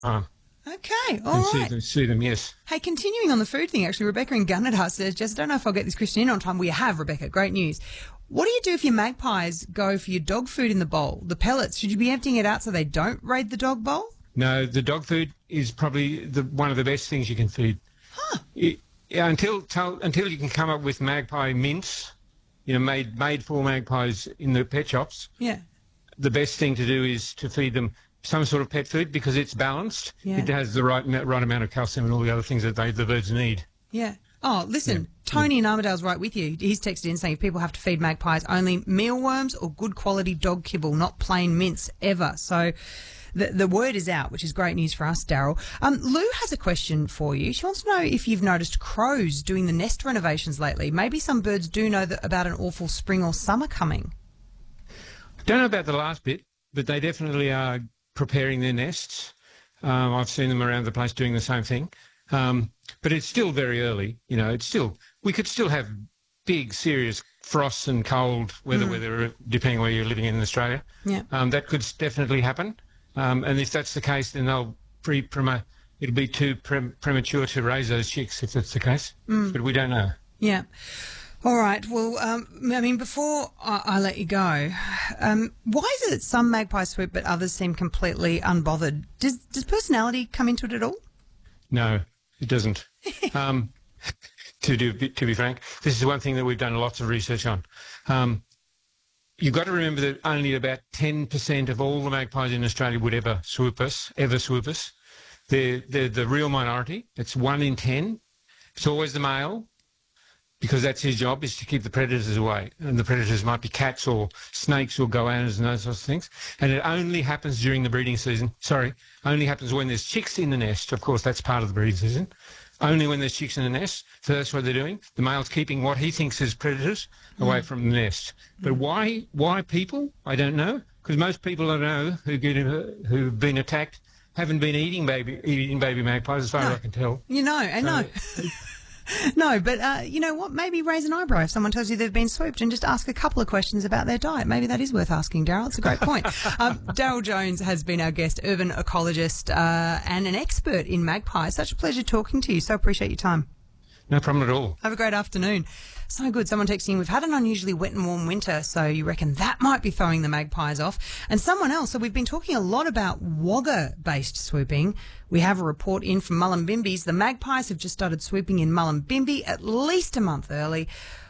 Okay, all right. See them, yes. Hey, continuing on the food thing, actually, Rebecca in Gunnedah says, Jess, I don't know if I'll get this question in on time. We have, Rebecca. Great news. What do you do if your magpies go for your dog food in the bowl, the pellets? Should you be emptying it out so they don't raid the dog bowl? No, the dog food is probably one of the best things you can feed. Huh. Until you can come up with magpie mince, made for magpies in the pet shops. Yeah. The best thing to do is to feed them some sort of pet food because it's balanced. Yeah. It has the right amount of calcium and all the other things that the birds need. Yeah. Oh, listen, Tony in Armidale's right with you. He's texted in saying if people have to feed magpies, only mealworms or good quality dog kibble, not plain mince ever. So the word is out, which is great news for us, Daryl. Lou has a question for you. She wants to know if you've noticed crows doing the nest renovations lately. Maybe some birds do know about an awful spring or summer coming. Don't know about the last bit, but they definitely are preparing their nests. I've seen them around the place doing the same thing. But it's still very early. We could still have big, serious frosts and cold weather, depending where you're living in Australia. Yeah. That could definitely happen. And if that's the case, then it'll be too premature to raise those chicks if that's the case. But we don't know. Yeah. All right. Well, before I let you go, why is it that some magpies swoop but others seem completely unbothered? Does personality come into it at all? No, it doesn't. To be frank, this is one thing that we've done lots of research on. You've got to remember that only about 10% of all the magpies in Australia would ever swoop us. They're the real minority. It's 1 in 10. It's always the male, because that's his job, is to keep the predators away. And the predators might be cats or snakes or goannas and those sorts of things. And it only happens during the breeding season. Only happens when there's chicks in the nest. Of course, that's part of the breeding season. Only when there's chicks in the nest. So that's what they're doing. The male's keeping what he thinks is predators away from the nest. But why people? I don't know. Because most people I know who've been attacked haven't been eating baby magpies, as far as I can tell. I know. No, but you know what? Maybe raise an eyebrow if someone tells you they've been swooped and just ask a couple of questions about their diet. Maybe that is worth asking, Daryl. It's a great point. Daryl Jones has been our guest, urban ecologist and an expert in magpies. Such a pleasure talking to you. So appreciate your time. No problem at all. Have a great afternoon. So good. Someone texting, we've had an unusually wet and warm winter, so you reckon that might be throwing the magpies off. And someone else, so we've been talking a lot about wagga-based swooping. We have a report in from Mullumbimby's. The magpies have just started swooping in Mullumbimby at least a month early.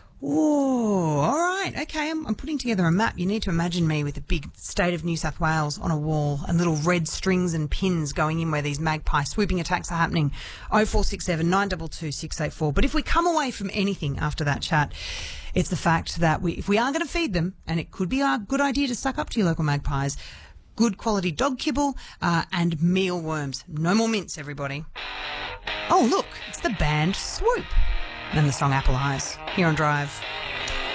Oh, all right. Okay, I'm putting together a map. You need to imagine me with a big state of New South Wales on a wall and little red strings and pins going in where these magpie swooping attacks are happening. 0467 922 684. But if we come away from anything after that chat, it's the fact that if we are going to feed them, and it could be a good idea to suck up to your local magpies, good quality dog kibble and mealworms. No more mince, everybody. Oh, look, it's the band Swoop. And the song Apple Eyes, here on Drive.